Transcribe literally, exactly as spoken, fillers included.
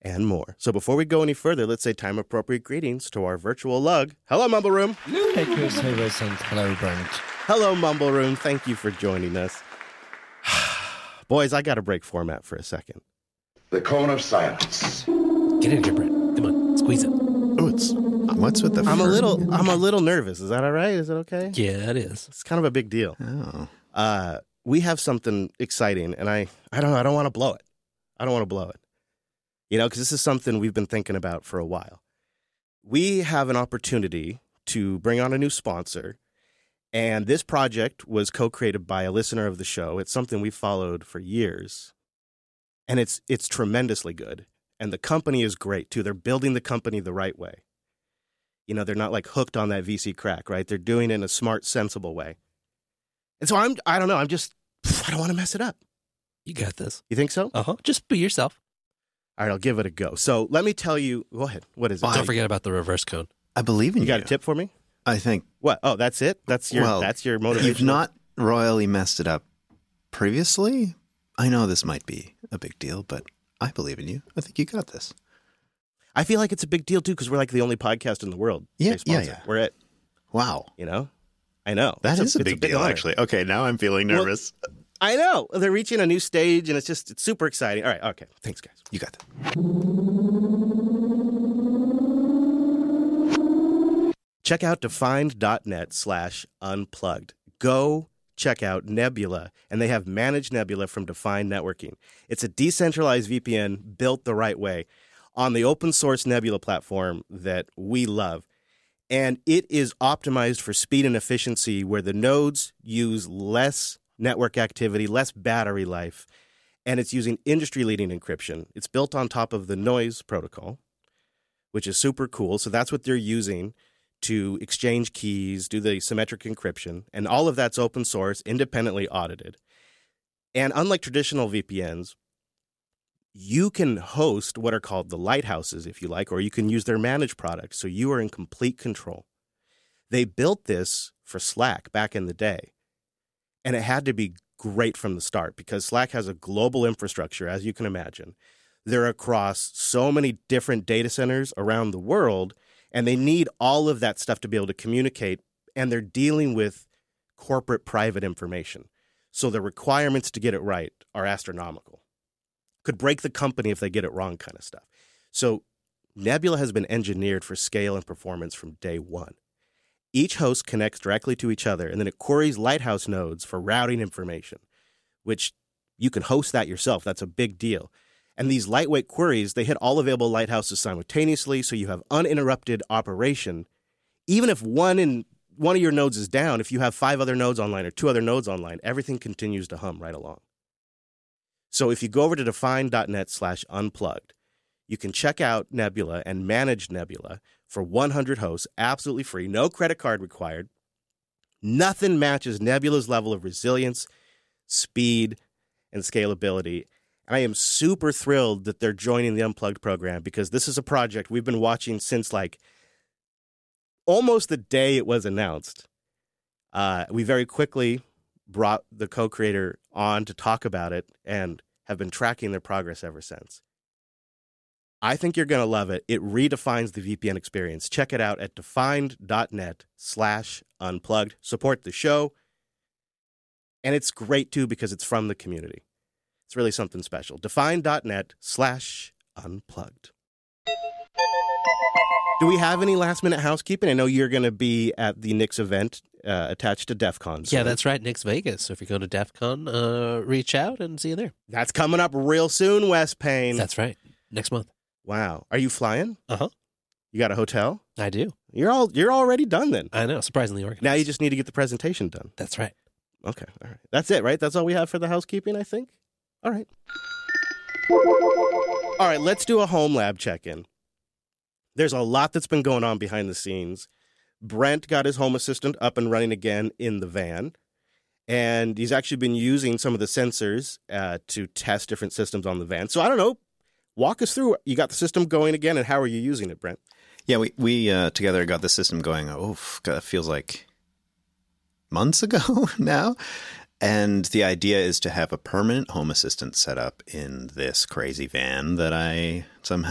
and more. So before we go any further, let's say time-appropriate greetings to our virtual lug. Hello, Mumble Room. Hey, Chris. Hey, Wes, and hello, Brent. Hello, Mumble Room. Thank you for joining us. Boys, I got to break format for a second. The cone of silence. Get in here, Brent. Come on, squeeze it. Oh, it's what's with the? I'm a fur? little, I'm a little nervous. Is that all right? Is it okay? Yeah, it is. It's kind of a big deal. Oh, Uh, we have something exciting, and I, I don't know. I don't want to blow it. I don't want to blow it. You know, because this is something we've been thinking about for a while. We have an opportunity to bring on a new sponsor, and this project was co-created by a listener of the show. It's something we've followed for years, and it's it's tremendously good. And the company is great, too. They're building the company the right way. You know, they're not like hooked on that V C crack, right? They're doing it in a smart, sensible way. And so I'm, I don't know, I'm just, I don't want to mess it up. You got this. You think so? Uh-huh. Just be yourself. All right, I'll give it a go. So let me tell you, go ahead. What is it? Don't forget about the reverse cone. I believe in You you. got a tip for me? I think What? Oh, that's it? That's your, well, that's your motivation? you've not royally messed it up previously. I know this might be a big deal, but I believe in you. I think you got this. I feel like it's a big deal, too, because we're like the only podcast in the world. Yeah, they sponsor. yeah, yeah. We're it, Wow. you know? I know. That It's is a, it's big deal, honor. actually. Okay, now I'm feeling Well, nervous. I know. They're reaching a new stage, and it's just, it's super exciting. All right, okay. Thanks, guys. You got that. Check out defined.net slash unplugged. Go check out Nebula, and they have Managed Nebula from Defined Networking. It's a decentralized V P N built the right way on the open source Nebula platform that we love. And it is optimized for speed and efficiency where the nodes use less network activity, less battery life, and it's using industry-leading encryption. It's built on top of the noise protocol, which is super cool. So that's what they're using to exchange keys, do the symmetric encryption, and all of that's open source, independently audited. And unlike traditional V P Ns, you can host what are called the lighthouses, if you like, or you can use their managed products, so you are in complete control. They built this for Slack back in the day, and it had to be great from the start because Slack has a global infrastructure, as you can imagine. They're across so many different data centers around the world, and they need all of that stuff to be able to communicate, and they're dealing with corporate private information. So the requirements to get it right are astronomical. Could break the company if they get it wrong kind of stuff. So Nebula has been engineered for scale and performance from day one. Each host connects directly to each other, and then it queries Lighthouse nodes for routing information, which you can host that yourself. That's a big deal. And these lightweight queries, they hit all available lighthouses simultaneously, so you have uninterrupted operation. Even if one in one of your nodes is down, if you have five other nodes online or two other nodes online, everything continues to hum right along. So if you go over to defined.net slash unplugged, you can check out Nebula and manage Nebula for one hundred hosts, absolutely free, no credit card required. Nothing matches Nebula's level of resilience, speed, and scalability. And I am super thrilled that they're joining the Unplugged program because this is a project we've been watching since like almost the day it was announced. Uh, we very quickly brought the co-creator on to talk about it and have been tracking their progress ever since. I think you're going to love it. It redefines the V P N experience. Check it out at defined.net slash unplugged. Support the show. And it's great, too, because it's from the community. It's really something special. Defined.net slash unplugged. Do we have any last-minute housekeeping? I know you're going to be at the Knicks event uh, attached to DEF CON. Yeah, that's right. Knicks Vegas. So if you go to DEF CON, uh, reach out and see you there. That's coming up real soon, Wes Payne. That's right. Next month. Wow. Are you flying? Uh-huh. You got a hotel? I do. You're all you're already done then. I know. Surprisingly organized. Now you just need to get the presentation done. That's right. Okay. All right. That's it, right? That's all we have for the housekeeping, I think? All right. All right, let's do a home lab check-in. There's a lot that's been going on behind the scenes. Brent got his home assistant up and running again in the van, and he's actually been using some of the sensors uh, to test different systems on the van. So I don't know. Walk us through. You got the system going again, and how are you using it, Brent? Yeah, we we uh, together got the system going. Oh, God, it feels like months ago now. And the idea is to have a permanent home assistant set up in this crazy van that I somehow